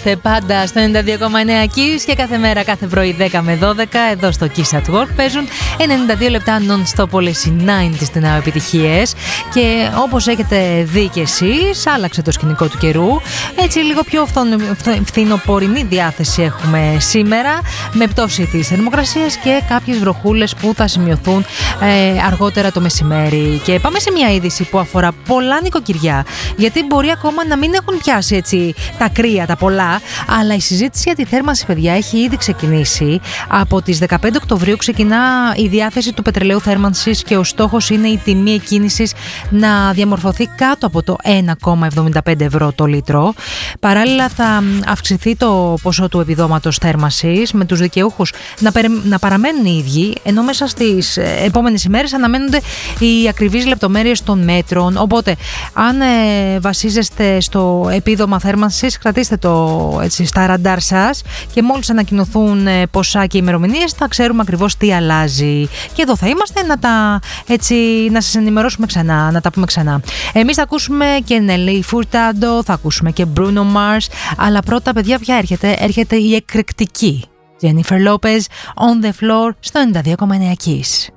Είμαστε πάντα στο 92,9 Kiss και κάθε μέρα, κάθε πρωί 10 με 12 εδώ στο Kiss at Work παίζουν 92 λεπτά non-stop όλες οι 90's στην επιτυχίες. Και όπως έχετε δει και εσείς, άλλαξε το σκηνικό του καιρού. Έτσι λίγο πιο φθινοπορεινή διάθεση έχουμε σήμερα, με πτώση της θερμοκρασίας και κάποιες βροχούλες που θα σημειωθούν αργότερα το μεσημέρι. Και πάμε σε μια είδηση που αφορά πολλά νοικοκυριά, γιατί μπορεί ακόμα να μην έχουν πιάσει έτσι τα κρύα, τα πολλά, αλλά η συζήτηση για τη θέρμανση, παιδιά, έχει ήδη ξεκινήσει. Από τις 15 Οκτωβρίου ξεκινά η διάθεση του πετρελαίου θέρμανσης και ο στόχος είναι η τιμή εκκίνησης να διαμορφωθεί κάτω από το 1,75 ευρώ το λίτρο. Παράλληλα θα αυξηθεί το ποσό του επιδόματος θέρμανσης, με τους δικαιούχους να παραμένουν οι ίδιοι, ενώ μέσα στις επόμενες ημέρες αναμένονται οι ακριβείς λεπτομέρειες των μέτρων. Οπότε αν βασίζεστε στο επίδομα θέρμανσης, κρατήστε το έτσι στα ραντάρ σας και μόλις ανακοινωθούν ποσά και ημερομηνίες θα ξέρουμε ακριβώς τι αλλάζει. Και εδώ θα είμαστε να σας ενημερώσουμε ξανά, να τα πούμε ξανά. Εμείς θα ακούσουμε και Nelly Furtado, θα ακούσουμε και Bruno Mars, αλλά πρώτα, παιδιά, ποια έρχεται η εκρηκτική Jennifer Lopez, On The Floor στο 92,9 Kiss.